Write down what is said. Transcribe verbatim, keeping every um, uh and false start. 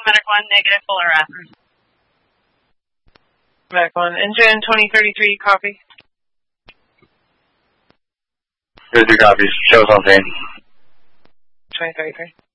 Medic one, negative, full R F. Medic one, engine twenty thirty-three, copy. thirty-three copies, show us on scene. twenty thirty-three.